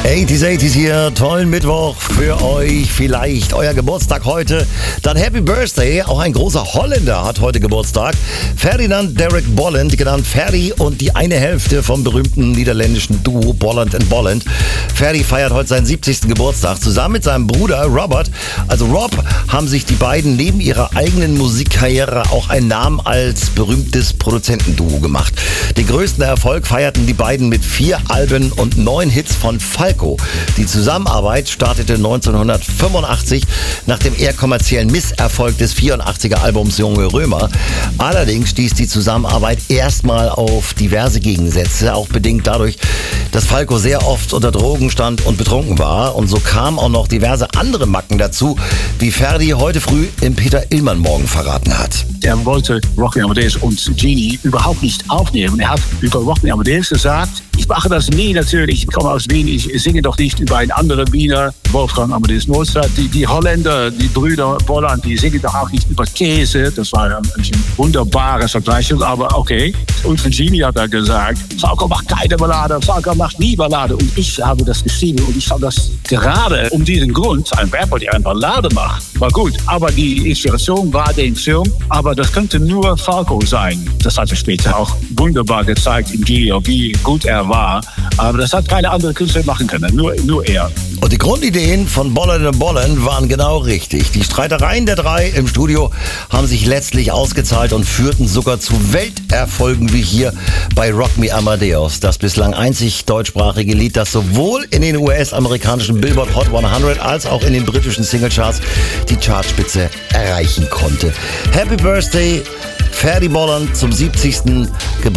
80s hier, tollen Mittwoch für euch, vielleicht euer Geburtstag heute. Dann Happy Birthday, auch ein großer Holländer hat heute Geburtstag. Ferdinand Derek Bolland, genannt Ferdy und die eine Hälfte vom berühmten niederländischen Duo Bolland & Bolland. Ferdy feiert heute seinen 70. Geburtstag. Zusammen mit seinem Bruder Robert, also Rob, haben sich die beiden neben ihrer eigenen Musikkarriere auch einen Namen als berühmtes Produzentenduo gemacht. Den größten Erfolg feierten die beiden mit 4 Alben und 9 Hits von Falco. Die Zusammenarbeit startete 1985 nach dem eher kommerziellen Misserfolg des 84er Albums Junge Römer. Allerdings stieß die Zusammenarbeit erstmal auf diverse Gegensätze, auch bedingt dadurch, dass Falco sehr oft unter Drogen stand und betrunken war. Und so kamen auch noch diverse andere Macken dazu, wie Ferdy heute früh im Peter Illmann Morgen verraten hat. Er wollte Rocky Amadeus und Genie überhaupt nicht aufnehmen. Er hat über Rocky Amadeus gesagt, ich mache das nie natürlich, ich komme aus Wien, ich singe doch nicht über einen anderen Wiener, Wolfgang Amadeus Mozart. Die Holländer, die Brüder Bolland, die singen doch auch nicht über Käse. Das war eine wunderbare Vergleichung, aber okay. Und von Genie hat er gesagt, Falco macht keine Ballade, Falco macht nie Ballade. Und ich habe das geschrieben und ich fand das gerade um diesen Grund, ein Rapper, der eine Ballade macht, war gut. Aber die Inspiration war den Film, aber das könnte nur Falco sein. Das hat er später auch wunderbar gezeigt in Gilio, wie gut er war. Aber das hat keine andere Künstler machen können, nur er. Und die Grundideen von Bolland & Bolland waren genau richtig. Die Streitereien der drei im Studio haben sich letztlich ausgezahlt und führten sogar zu Welterfolgen wie hier bei Rock Me Amadeus. Das bislang einzig deutschsprachige Lied, das sowohl in den US-amerikanischen Billboard Hot 100 als auch in den britischen Singlecharts die Chartspitze erreichen konnte. Happy Birthday, Ferdy Bolland zum 70. Geburtstag.